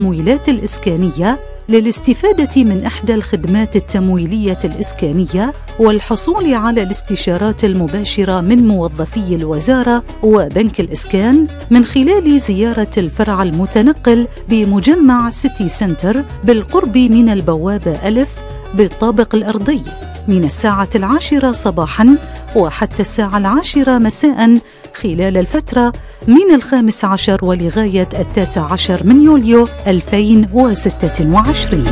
التمويلات الإسكانية للاستفادة من إحدى الخدمات التمويلية الإسكانية والحصول على الاستشارات المباشرة من موظفي الوزارة وبنك الإسكان من خلال زيارة الفرع المتنقل بمجمع سيتي سنتر بالقرب من البوابة ألف بالطابق الأرضي من الساعة 10 صباحاً وحتى الساعة 10 مساءً خلال الفترة من 15 ولغاية 19 من يوليو 2026.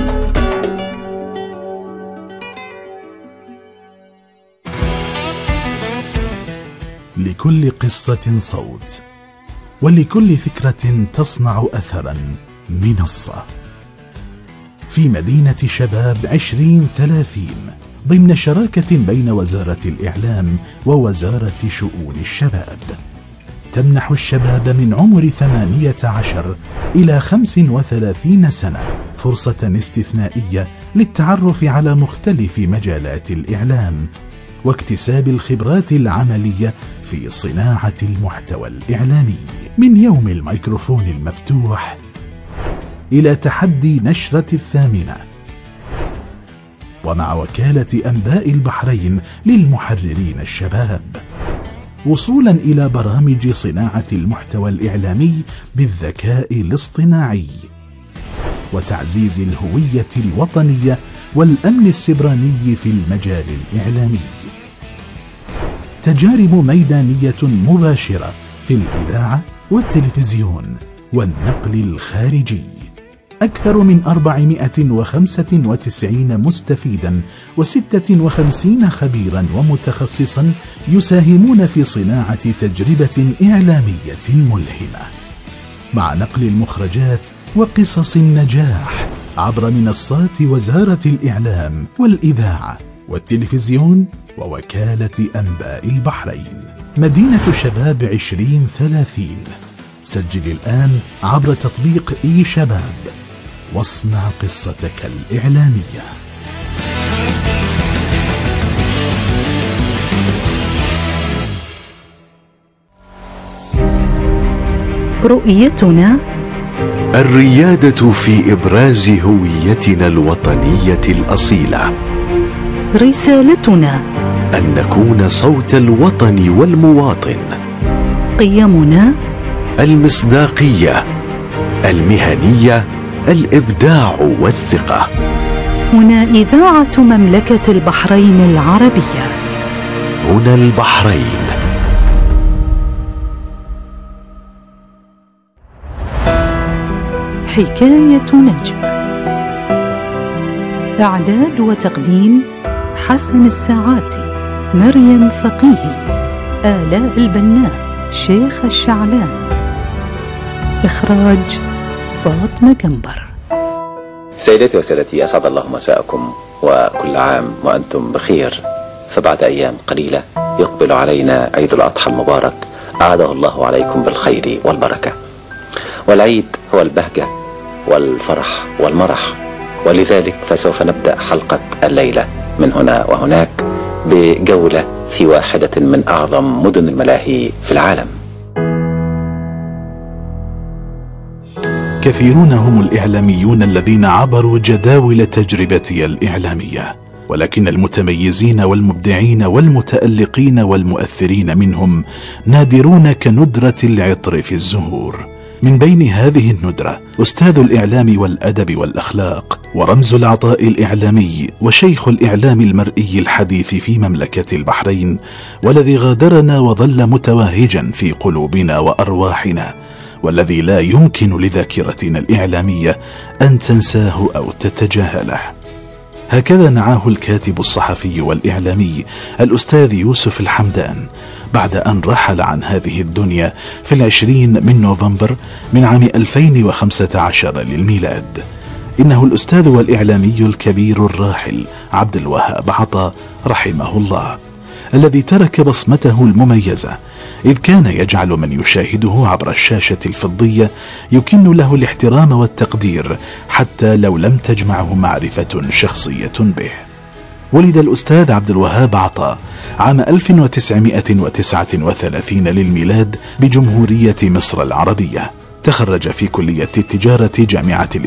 لكل قصة صوت، ولكل فكرة تصنع أثراً منصة. في مدينة شباب 2030 ضمن شراكة بين وزارة الإعلام ووزارة شؤون الشباب، تمنح الشباب من عمر 18 إلى 35 سنة فرصة استثنائية للتعرف على مختلف مجالات الإعلام واكتساب الخبرات العملية في صناعة المحتوى الإعلامي، من يوم الميكروفون المفتوح إلى تحدي نشرة 8، ومع وكالة أنباء البحرين للمحررين الشباب، وصولا إلى برامج صناعة المحتوى الإعلامي بالذكاء الاصطناعي وتعزيز الهوية الوطنية والأمن السبراني في المجال الإعلامي. تجارب ميدانية مباشرة في الإذاعة والتلفزيون والنقل الخارجي. أكثر من 495 مستفيدا و56 خبيرا ومتخصصا يساهمون في صناعة تجربة إعلامية ملهمة، مع نقل المخرجات وقصص النجاح عبر منصات وزارة الإعلام والإذاعة والتلفزيون ووكالة أنباء البحرين. مدينة شباب 2030. سجل الآن عبر تطبيق إي شباب واصنع قصتك الإعلامية. رؤيتنا الريادة في إبراز هويتنا الوطنية الأصيلة. رسالتنا أن نكون صوت الوطن والمواطن. قيمنا المصداقية، المهنية، الإبداع والثقة. هنا إذاعة مملكة البحرين العربية. هنا البحرين. حكاية نجم. إعداد وتقديم حسن الساعاتي، مريم فقيهي، آلاء البناء، شيخ الشعلان. إخراج فاطمة جنبر. سيداتي وسادتي، أسعد الله مساءكم وكل عام وأنتم بخير. فبعد أيام قليلة يقبل علينا عيد الأضحى المبارك، أعاده الله عليكم بالخير والبركة. والعيد هو البهجة والفرح والمرح، ولذلك فسوف نبدأ حلقة الليلة من هنا وهناك بجولة في واحدة من أعظم مدن الملاهي في العالم. كثيرون هم الإعلاميون الذين عبروا جداول تجربتي الإعلامية، ولكن المتميزين والمبدعين والمتألقين والمؤثرين منهم نادرون كندرة العطر في الزهور. من بين هذه الندرة أستاذ الإعلام والأدب والأخلاق ورمز العطاء الإعلامي وشيخ الإعلام المرئي الحديث في مملكة البحرين، والذي غادرنا وظل متوهجا في قلوبنا وأرواحنا، والذي لا يمكن لذاكرتنا الإعلامية أن تنساه أو تتجاهله. هكذا نعاه الكاتب الصحفي والإعلامي الأستاذ يوسف الحمدان بعد أن رحل عن هذه الدنيا في 20 من نوفمبر من عام 2015 للميلاد. إنه الأستاذ والإعلامي الكبير الراحل عبد الوهاب عطا رحمه الله، الذي ترك بصمته المميزة، إذ كان يجعل من يشاهده عبر الشاشة الفضية يكن له الاحترام والتقدير حتى لو لم تجمعه معرفة شخصية به. ولد الأستاذ عبد الوهاب عطا عام 1939 للميلاد بجمهورية مصر العربية، تخرج في كلية التجارة جامعة